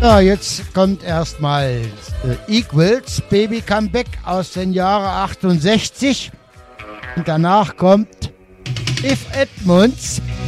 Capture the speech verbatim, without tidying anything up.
Ja, jetzt kommt erstmal äh, Equals Baby Comeback aus den Jahren achtundsechzig. Und danach kommt If Edmunds